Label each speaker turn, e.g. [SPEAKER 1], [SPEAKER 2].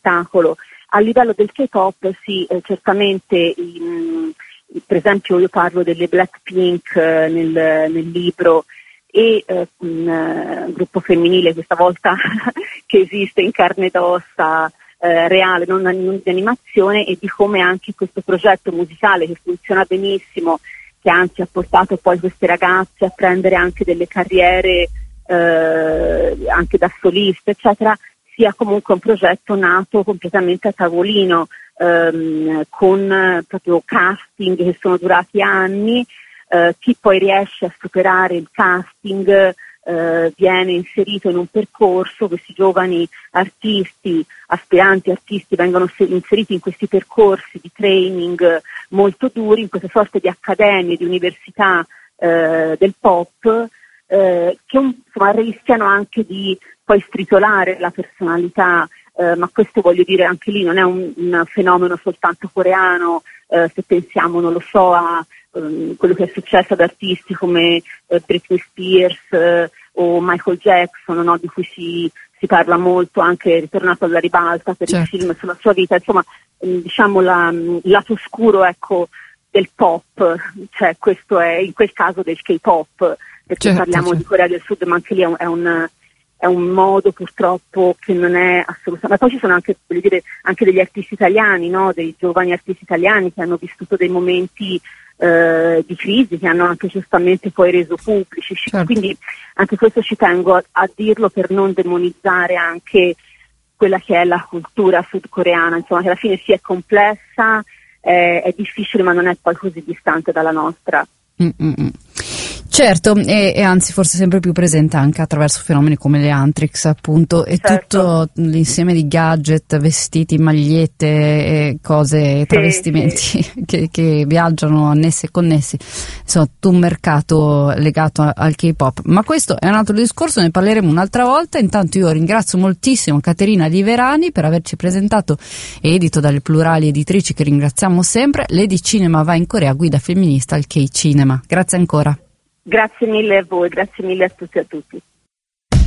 [SPEAKER 1] spettacolo. A livello del K-pop sì, certamente per esempio io parlo delle Blackpink nel libro, e un gruppo femminile questa volta che esiste in carne ed ossa, reale, non di animazione, e di come anche questo progetto musicale che funziona benissimo, che anzi ha portato poi queste ragazze a prendere anche delle carriere anche da soliste, eccetera, sia comunque un progetto nato completamente a tavolino, con proprio casting che sono durati anni. Chi poi riesce a superare il casting viene inserito in un percorso. Questi giovani artisti, aspiranti artisti, vengono inseriti in questi percorsi di training molto duri, in queste sorte di accademie, di università del pop, che insomma rischiano anche di poi stritolare la personalità, ma questo, voglio dire, anche lì non è un fenomeno soltanto coreano. Se pensiamo, non lo so, a quello che è successo ad artisti come Britney Spears o Michael Jackson, no? Di cui si parla molto, anche ritornato alla ribalta per il film sulla sua vita. Insomma, diciamo il lato oscuro, ecco, del pop, cioè questo è in quel caso del K-pop, perché parliamo di Corea del Sud, ma anche lì è un modo purtroppo che non è assolutamente. Ma poi ci sono anche, voglio dire, anche degli artisti italiani, no? Dei giovani artisti italiani che hanno vissuto dei momenti di crisi, che hanno anche giustamente poi reso pubblici. Quindi anche questo ci tengo a dirlo, per non demonizzare anche quella che è la cultura sudcoreana, insomma, che alla fine sì, è complessa, è difficile, ma non è poi così distante dalla nostra.
[SPEAKER 2] Certo, e anzi forse sempre più presente anche attraverso fenomeni come le Antrix, appunto, e tutto l'insieme di gadget, vestiti, magliette e cose, travestimenti che viaggiano annessi e connessi, insomma tutto un mercato legato al K-pop. Ma questo è un altro discorso, ne parleremo un'altra volta. Intanto io ringrazio moltissimo Caterina Liverani per averci presentato, edito dalle Plurali Editrici, che ringraziamo sempre, Lady Cinema va in Corea, guida femminista al K-Cinema. Grazie ancora.
[SPEAKER 1] Grazie mille a voi, grazie mille a tutti e a tutti.